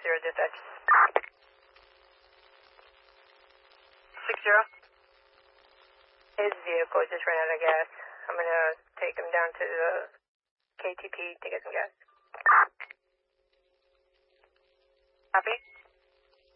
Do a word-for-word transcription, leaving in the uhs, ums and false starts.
zero dispatch. Six zero. His vehicle just ran out of gas. I'm gonna take him down to the K T P to get some gas. Copy.